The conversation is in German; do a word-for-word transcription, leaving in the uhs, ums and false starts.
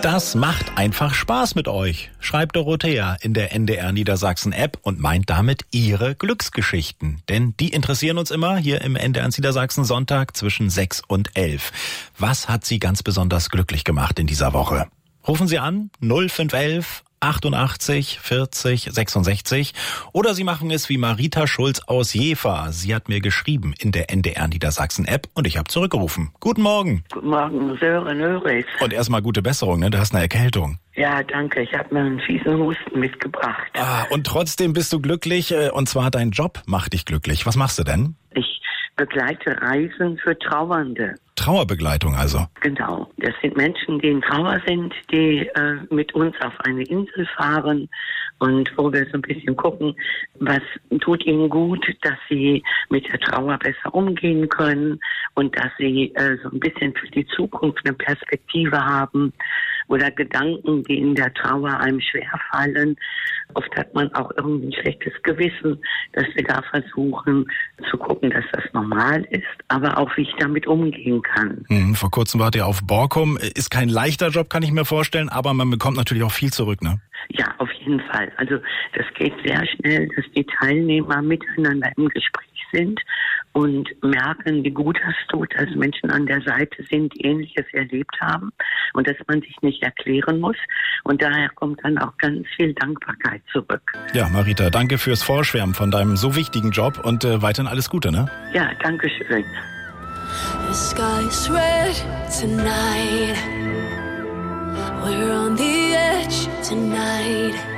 Das macht einfach Spaß mit euch, schreibt Dorothea in der N D R Niedersachsen App und meint damit ihre Glücksgeschichten. Denn die interessieren uns immer hier im N D R Niedersachsen Sonntag zwischen sechs und elf. Was hat Sie ganz besonders glücklich gemacht in dieser Woche? Rufen Sie an null fünf elf achtundachtzig vierzig sechsundsechzig oder Sie machen es wie Marita Schulz aus Jever. Sie hat mir geschrieben in der N D R Niedersachsen App und ich habe zurückgerufen. Guten Morgen. Guten Morgen, Sören Höris. Und erstmal gute Besserung, ne? Du hast eine Erkältung. Ja, danke. Ich habe mir einen fiesen Husten mitgebracht. Ah, und trotzdem bist du glücklich und zwar dein Job macht dich glücklich. Was machst du denn? Ich begleite Reisen für Trauernde. Trauerbegleitung also? Genau. Das sind Menschen, die in Trauer sind, die äh, mit uns auf eine Insel fahren und wo wir so ein bisschen gucken, was tut ihnen gut, dass sie mit der Trauer besser umgehen können und dass sie äh, so ein bisschen für die Zukunft eine Perspektive haben oder Gedanken, die in der Trauer einem schwerfallen. Oft hat man auch irgendwie ein schlechtes Gewissen, dass wir da versuchen zu gucken, dass das normal ist, aber auch wie ich damit umgehen kann. Hm, vor kurzem wart ihr auf Borkum. Ist kein leichter Job, kann ich mir vorstellen, aber man bekommt natürlich auch viel zurück, ne? Ja, auf jeden Fall. Also das geht sehr schnell, dass die Teilnehmer miteinander im Gespräch sind und merken, wie gut das tut, dass Menschen an der Seite sind, die Ähnliches erlebt haben und dass man sich nicht erklären muss. Und daher kommt dann auch ganz viel Dankbarkeit zurück. Ja, Marita, danke fürs Vorschwärmen von deinem so wichtigen Job und äh, weiterhin alles Gute, ne? Ja, danke schön. The sky's red tonight. We're on the edge tonight.